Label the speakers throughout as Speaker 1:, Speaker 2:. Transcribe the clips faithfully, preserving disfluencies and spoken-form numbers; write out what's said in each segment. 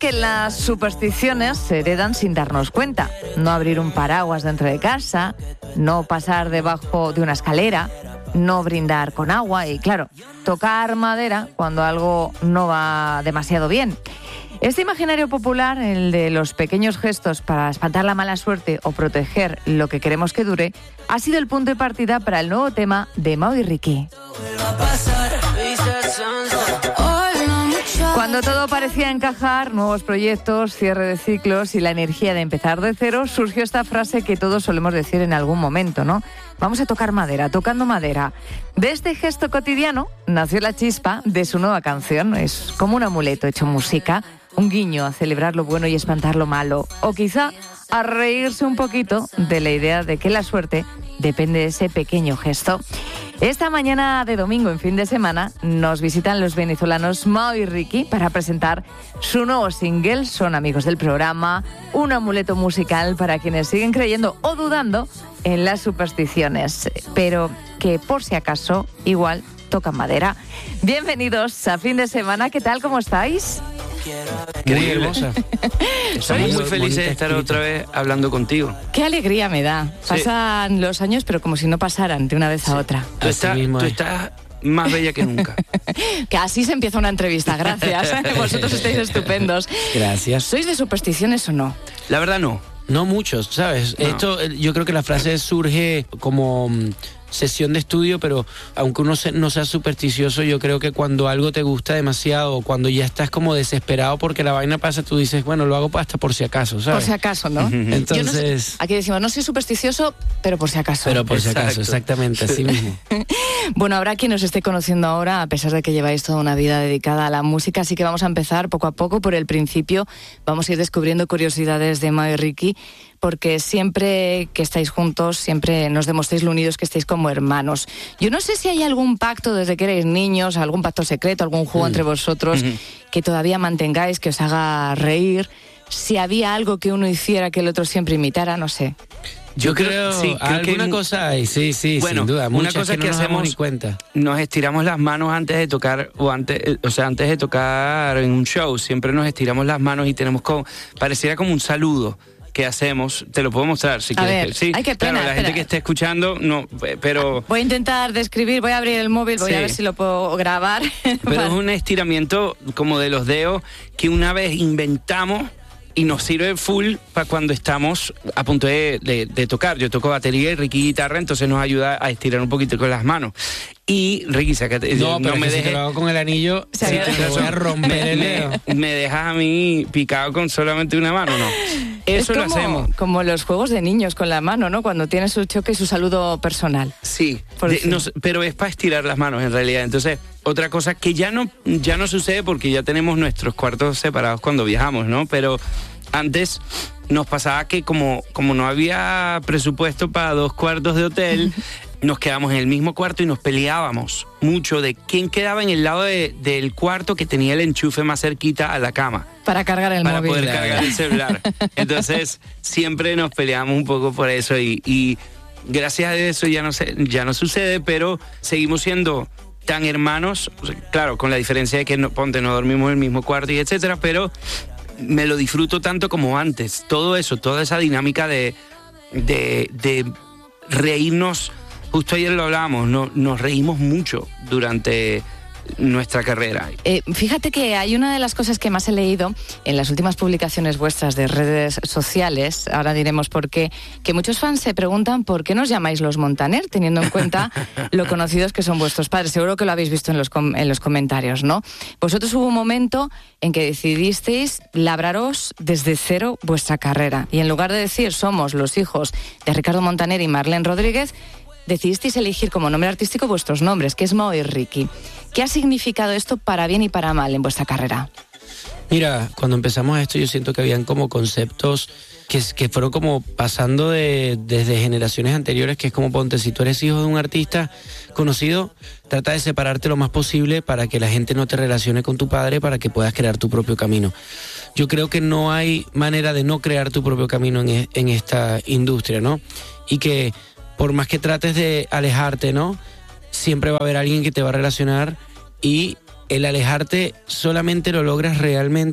Speaker 1: que las supersticiones se heredan sin darnos cuenta. No abrir un paraguas dentro de casa, no pasar debajo de una escalera, no brindar con agua y, claro, tocar madera cuando algo no va demasiado bien. Este imaginario popular, el de los pequeños gestos para espantar la mala suerte o proteger lo que queremos que dure, ha sido el punto de partida para el nuevo tema de Mau y Ricky. Cuando todo parecía encajar, nuevos proyectos, cierre de ciclos y la energía de empezar de cero, surgió esta frase que todos solemos decir en algún momento, ¿no? Vamos a tocar madera, tocando madera. De este gesto cotidiano nació la chispa de su nueva canción. Es como un amuleto hecho música, un guiño a celebrar lo bueno y espantar lo malo. O quizá a reírse un poquito de la idea de que la suerte depende de ese pequeño gesto. Esta mañana de domingo, en fin de semana, nos visitan los venezolanos Mau y Ricky para presentar su nuevo single. Son amigos del programa, un amuleto musical para quienes siguen creyendo o dudando en las supersticiones, pero que por si acaso igual tocan madera. Bienvenidos a fin de semana, ¿qué tal? ¿Cómo estáis?
Speaker 2: Muy hermosa. Estamos muy felices de estar otra vez hablando contigo.
Speaker 1: Qué alegría me da. Sí. Pasan los años, pero como si no pasaran de una vez a sí. otra.
Speaker 2: Tú, está, tú estás más bella que nunca.
Speaker 1: Que así se empieza una entrevista, gracias. Vosotros estáis estupendos.
Speaker 3: Gracias.
Speaker 1: ¿Sois de supersticiones o no?
Speaker 2: La verdad no.
Speaker 3: No muchos, ¿sabes?
Speaker 2: No.
Speaker 3: Esto, yo creo que la frase surge como sesión de estudio, pero aunque uno se, no sea supersticioso, yo creo que cuando algo te gusta demasiado, cuando ya estás como desesperado porque la vaina pasa, tú dices, bueno, lo hago hasta por si acaso, ¿sabes?
Speaker 1: Por si acaso, ¿no?
Speaker 3: Entonces...
Speaker 1: Yo no sé, aquí decimos, no soy supersticioso, pero por si acaso.
Speaker 3: Pero por
Speaker 2: Exacto.
Speaker 3: si acaso, exactamente, así mismo.
Speaker 1: Bueno, habrá quien nos esté conociendo ahora, a pesar de que lleváis toda una vida dedicada a la música, así que vamos a empezar poco a poco por el principio. Vamos a ir descubriendo curiosidades de Mau y Ricky, porque siempre que estáis juntos, siempre nos demostréis lo unidos que estáis como hermanos. Yo no sé si hay algún pacto desde que erais niños, algún pacto secreto, algún juego mm. entre vosotros mm-hmm. que todavía mantengáis, que os haga reír. Si había algo que uno hiciera que el otro siempre imitara, no sé.
Speaker 3: Yo, Yo creo, creo sí, creo alguna que, cosa hay, sí, sí,
Speaker 2: bueno,
Speaker 3: sin duda.
Speaker 2: Una cosa
Speaker 3: que,
Speaker 2: que
Speaker 3: no
Speaker 2: hacemos,
Speaker 3: ni cuenta.
Speaker 2: Nos estiramos las manos antes de tocar, o antes, o sea, antes de tocar en un show, siempre nos estiramos las manos y tenemos como, pareciera como un saludo que hacemos, te lo puedo mostrar si
Speaker 1: a
Speaker 2: quieres.
Speaker 1: Ver,
Speaker 2: sí,
Speaker 1: hay que pena,
Speaker 2: claro, la
Speaker 1: espera.
Speaker 2: gente que esté escuchando, no, pero...
Speaker 1: Voy a intentar describir, voy a abrir el móvil, voy sí. a ver si lo puedo grabar.
Speaker 2: Pero es un estiramiento como de los dedos que una vez inventamos y nos sirve full para cuando estamos a punto de, de, de tocar. Yo toco batería y Ricky guitarra, entonces nos ayuda a estirar un poquito con las manos. Y Ricky, sácate.
Speaker 3: No, pero
Speaker 2: no me
Speaker 3: si
Speaker 2: dejes.
Speaker 3: te lo hago con el anillo,
Speaker 2: Sí,
Speaker 3: sí, te voy a romper el dedo.
Speaker 2: Me, me dejas a mí picado con solamente una mano, ¿no? Eso
Speaker 1: es
Speaker 2: lo
Speaker 1: como,
Speaker 2: hacemos.
Speaker 1: Como los juegos de niños con la mano, ¿no? Cuando tienes su choque y su saludo personal.
Speaker 2: Sí, de, no, pero es para estirar las manos en realidad. Entonces, otra cosa que ya no, ya no sucede porque ya tenemos nuestros cuartos separados cuando viajamos, ¿no? Pero antes nos pasaba que como, como no había presupuesto para dos cuartos de hotel, nos quedamos en el mismo cuarto y nos peleábamos mucho de quién quedaba en el lado de, del cuarto que tenía el enchufe más cerquita a la cama.
Speaker 1: Para cargar el
Speaker 2: para
Speaker 1: móvil.
Speaker 2: Para poder cargar el celular. Entonces, siempre nos peleamos un poco por eso y, y gracias a eso ya no, se, ya no sucede, pero seguimos siendo tan hermanos, claro, con la diferencia de que, no, ponte, no dormimos en el mismo cuarto y etcétera, pero me lo disfruto tanto como antes. Todo eso, toda esa dinámica de, de, de reírnos. Justo ayer lo hablábamos, no, nos reímos mucho durante nuestra carrera.
Speaker 1: Eh, fíjate que hay una de las cosas que más he leído en las últimas publicaciones vuestras de redes sociales, ahora diremos por qué, que muchos fans se preguntan por qué nos llamáis los Montaner, teniendo en cuenta lo conocidos que son vuestros padres. Seguro que lo habéis visto en los, com- en los comentarios, ¿no? Vosotros hubo un momento en que decidisteis labraros desde cero vuestra carrera y en lugar de decir somos los hijos de Ricardo Montaner y Marlene Rodríguez, decidisteis elegir como nombre artístico vuestros nombres, que es Mau y Ricky. ¿Qué ha significado esto para bien y para mal en vuestra carrera?
Speaker 3: Mira, cuando empezamos esto yo siento que habían como conceptos que, que fueron como pasando de, desde generaciones anteriores, que es como ponte, si tú eres hijo de un artista conocido, trata de separarte lo más posible para que la gente no te relacione con tu padre, para que puedas crear tu propio camino. Yo creo que no hay manera de no crear tu propio camino en, en esta industria, ¿no? Y que por más que trates de alejarte, ¿no? Siempre va a haber alguien que te va a relacionar y el alejarte solamente lo logras realmente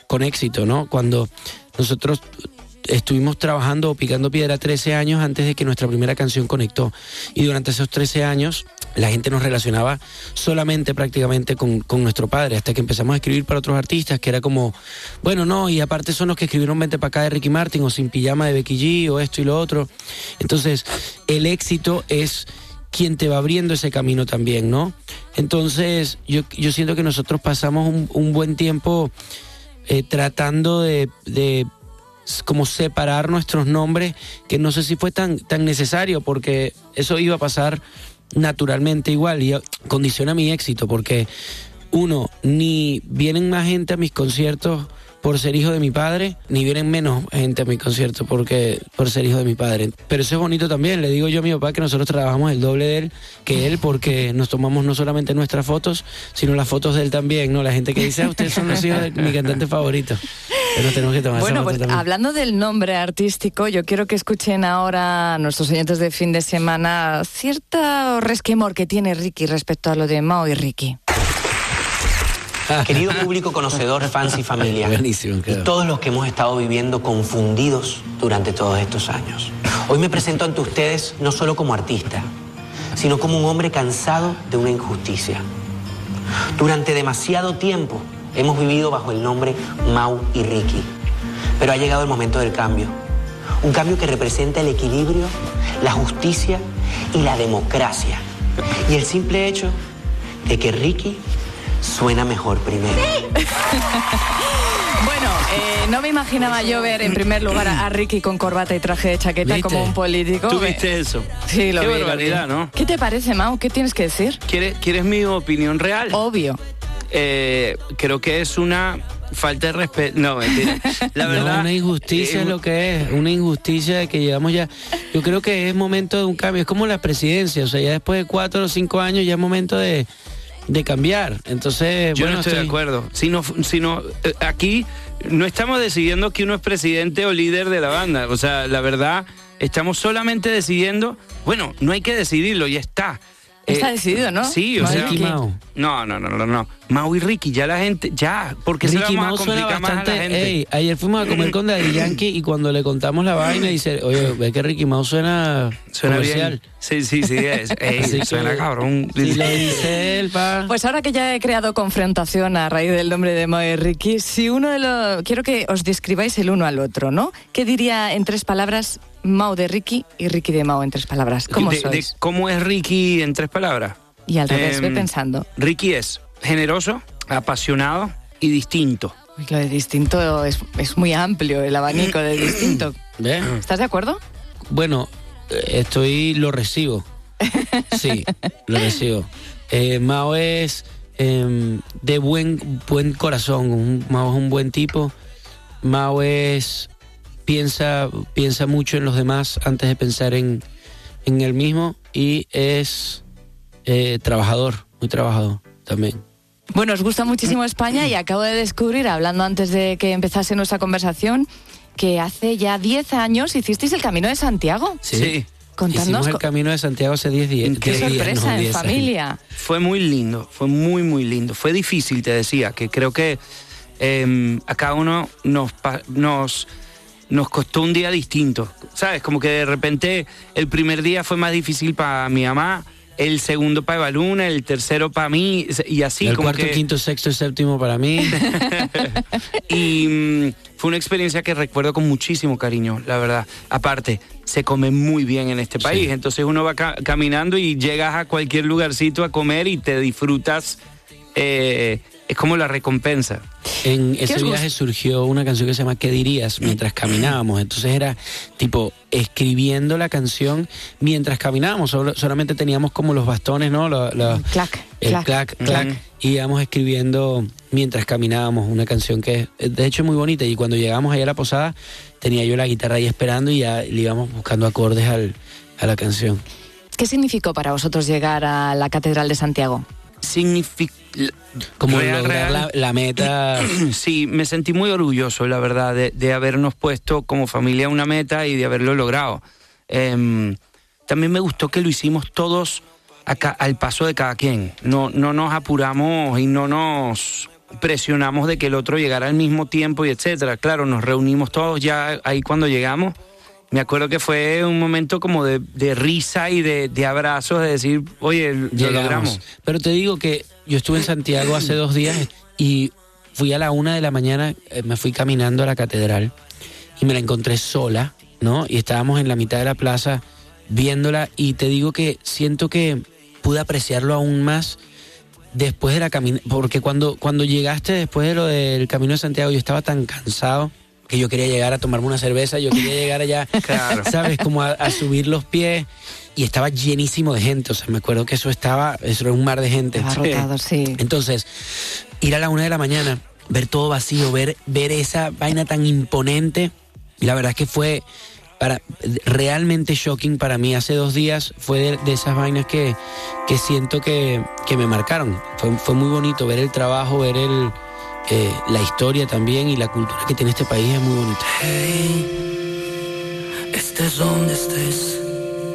Speaker 3: con éxito, ¿no? Cuando nosotros estuvimos trabajando o picando piedra trece años antes de que nuestra primera canción conectó. Y durante esos trece años la gente nos relacionaba solamente prácticamente con, con nuestro padre, hasta que empezamos a escribir para otros artistas, que era como, bueno, no, y aparte son los que escribieron Vente pa' acá de Ricky Martin, o Sin Pijama de Becky G, o esto y lo otro. Entonces, el éxito es quien te va abriendo ese camino también, ¿no? Entonces, yo, yo siento que nosotros pasamos un, un buen tiempo eh, tratando de... de como separar nuestros nombres, que no sé si fue tan, tan necesario, porque eso iba a pasar naturalmente igual y condiciona mi éxito, porque uno, ni vienen más gente a mis conciertos por ser hijo de mi padre, ni vienen menos gente a mis conciertos porque por ser hijo de mi padre. Pero eso es bonito también, le digo yo a mi papá que nosotros trabajamos el doble de él que él, porque nos tomamos no solamente nuestras fotos, sino las fotos de él también, ¿no? La gente que dice, ah, ustedes son los hijos de mi cantante favorito. Pero tenemos que tomar
Speaker 1: bueno,
Speaker 3: esa foto
Speaker 1: pues
Speaker 3: también.
Speaker 1: Hablando del nombre artístico, yo quiero que escuchen ahora a nuestros oyentes de fin de semana cierto resquemor que tiene Ricky respecto a lo de Mao y Ricky.
Speaker 4: Querido público conocedor, fans y familia,
Speaker 3: Buenísimo,
Speaker 4: y todos los que hemos estado viviendo confundidos durante todos estos años. Hoy me presento ante ustedes no solo como artista, sino como un hombre cansado de una injusticia. Durante demasiado tiempo hemos vivido bajo el nombre Mau y Ricky, pero ha llegado el momento del cambio. Un cambio que representa el equilibrio, la justicia y la democracia. Y el simple hecho de que Ricky suena mejor primero.
Speaker 1: Bueno, eh, no me imaginaba yo ver en primer lugar a, a Ricky con corbata y traje de chaqueta
Speaker 3: ¿Viste?
Speaker 1: como un político.
Speaker 2: ¿Tú viste eso?
Speaker 1: Sí, lo
Speaker 2: Qué
Speaker 1: vi, lo
Speaker 2: barbaridad,
Speaker 1: vi.
Speaker 2: ¿no?
Speaker 1: ¿Qué te parece, Mau? ¿Qué tienes que decir?
Speaker 2: ¿Quieres, ¿Quieres mi opinión real?
Speaker 1: Obvio.
Speaker 2: Eh, creo que es una falta de respeto. No, mentira. La verdad.
Speaker 3: No, una injusticia
Speaker 2: eh,
Speaker 3: es lo que es, una injusticia de que llevamos ya. Yo creo que es momento de un cambio, es como la presidencia, o sea, ya después de cuatro o cinco años ya es momento de, de cambiar. Entonces,
Speaker 2: Yo
Speaker 3: bueno,
Speaker 2: no estoy, de acuerdo. Si no, si no, eh, aquí no estamos decidiendo que uno es presidente o líder de la banda. O sea, la verdad, estamos solamente decidiendo. Bueno, no hay que decidirlo, ya está.
Speaker 1: Está
Speaker 2: Eh,
Speaker 1: decidido, ¿no?
Speaker 2: Sí, o
Speaker 1: Mau y
Speaker 2: sea.
Speaker 3: Ricky Mau.
Speaker 2: No, no, no, no, no. Mau y Ricky, ya la gente, ya. Porque se
Speaker 3: Ricky
Speaker 2: la
Speaker 3: Mau
Speaker 2: vamos a
Speaker 3: suena
Speaker 2: complicar más a la
Speaker 3: bastante.
Speaker 2: gente.
Speaker 3: Ey, ayer fuimos a comer con Daddy Yankee y cuando le contamos la vaina dice, oye, ve que Ricky Mau suena,
Speaker 2: Suena
Speaker 3: comercial.
Speaker 2: bien. Sí, sí, sí. Es, ey,
Speaker 3: Así que,
Speaker 2: suena cabrón.
Speaker 3: Si lo dice él, pa.
Speaker 1: Pues ahora que ya he creado confrontación a raíz del nombre de Mau y Ricky, si uno de los... Quiero que os describáis el uno al otro, ¿no? ¿Qué diría en tres palabras Mau de Ricky y Ricky de Mau en tres palabras? ¿Cómo
Speaker 2: de,
Speaker 1: sois?
Speaker 2: de ¿Cómo es Ricky en tres palabras?
Speaker 1: Y al revés,
Speaker 2: Em,
Speaker 1: ve pensando.
Speaker 2: Ricky es generoso, apasionado y distinto.
Speaker 1: Uy, lo de distinto es, es muy amplio, el abanico de distinto.
Speaker 3: ¿Ves?
Speaker 1: ¿Estás de acuerdo?
Speaker 3: Bueno, eh, estoy, lo recibo. Sí, lo recibo. Eh, Mao es eh, de buen, buen corazón, un, Mao es un buen tipo. Mao es, piensa, piensa mucho en los demás antes de pensar en, en él mismo y es eh, trabajador, muy trabajador también.
Speaker 1: Bueno, os gusta muchísimo España y acabo de descubrir, hablando antes de que empezase nuestra conversación, que hace ya diez años hicisteis el Camino de Santiago.
Speaker 2: Sí.
Speaker 1: Contadnos
Speaker 3: Hicimos el
Speaker 1: co-
Speaker 3: Camino de Santiago hace diez días.
Speaker 1: qué
Speaker 3: diez días,
Speaker 1: sorpresa
Speaker 3: no,
Speaker 1: en
Speaker 3: diez años.
Speaker 1: familia.
Speaker 2: Fue muy lindo, fue muy, muy lindo. Fue difícil, te decía, que creo que eh, a cada uno nos, pa- nos, nos costó un día distinto. ¿Sabes? Como que de repente el primer día fue más difícil para mi mamá, el segundo para Evaluna, el tercero para mí, y así
Speaker 3: el
Speaker 2: como
Speaker 3: cuarto,
Speaker 2: que...
Speaker 3: quinto, sexto y séptimo para mí.
Speaker 2: Y mm, fue una experiencia que recuerdo con muchísimo cariño, la verdad. Aparte, se come muy bien en este país,
Speaker 3: Sí.
Speaker 2: entonces uno va ca- caminando y llegas a cualquier lugarcito a comer y te disfrutas, eh, es como la recompensa.
Speaker 3: En
Speaker 1: ¿Qué
Speaker 3: ese
Speaker 1: os
Speaker 3: viaje surgió una canción que se llama ¿Qué dirías? Mientras caminábamos. Entonces era tipo escribiendo la canción mientras caminábamos. Solo- solamente teníamos como los bastones, ¿no? La- la-
Speaker 1: Clac,
Speaker 3: el
Speaker 1: clac.
Speaker 3: clac, clac.
Speaker 2: Ujú.
Speaker 3: Y íbamos escribiendo mientras caminábamos una canción que es de hecho muy bonita. Y cuando llegamos allá a la posada, tenía yo la guitarra ahí esperando y ya le íbamos buscando acordes al, a la canción.
Speaker 1: ¿Qué significó para vosotros llegar a la Catedral de Santiago?
Speaker 2: Significa...
Speaker 3: Como
Speaker 2: Real,
Speaker 3: lograr
Speaker 2: real.
Speaker 3: La, la meta.
Speaker 2: Sí, me sentí muy orgulloso, la verdad, de, de habernos puesto como familia una meta y de haberlo logrado. Em, también me gustó que lo hicimos todos acá, al paso de cada quien. No, no nos apuramos y no nos presionamos de que el otro llegara al mismo tiempo y etcétera. Claro, nos reunimos todos ya ahí cuando llegamos. Me acuerdo que fue un momento como de, de risa y de, de abrazos, de decir, oye, lo
Speaker 3: Llegamos.
Speaker 2: logramos.
Speaker 3: Pero te digo que yo estuve en Santiago hace dos días y fui a la una de la mañana, eh, me fui caminando a la catedral y me la encontré sola, ¿no? Y estábamos en la mitad de la plaza viéndola y te digo que siento que pude apreciarlo aún más después de la caminata, porque cuando, cuando llegaste después de lo del Camino de Santiago yo estaba tan cansado que yo quería llegar a tomarme una cerveza, yo quería llegar allá,
Speaker 2: Claro.
Speaker 3: ¿sabes? Como a, a subir los pies y estaba llenísimo de gente, o sea, me acuerdo que eso estaba, eso era un mar de gente.
Speaker 1: Abarrotado, sí.
Speaker 3: Entonces, ir a la una de la mañana, ver todo vacío, ver, ver esa vaina tan imponente, y la verdad es que fue para, realmente shocking para mí. Hace dos días fue de, de esas vainas que, que siento que, que me marcaron. Fue, fue muy bonito ver el trabajo, ver el, eh, la historia también y la cultura que tiene este país es muy bonita.
Speaker 5: Hey, estés donde estés,